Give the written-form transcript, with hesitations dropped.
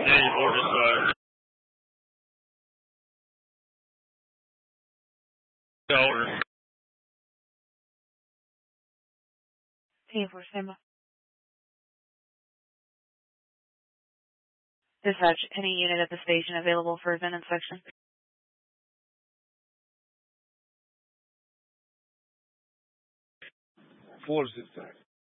Hey, Otis, Tower. Team for SEMA. Dispatch, any unit at the station available for event inspection? Force dispatch.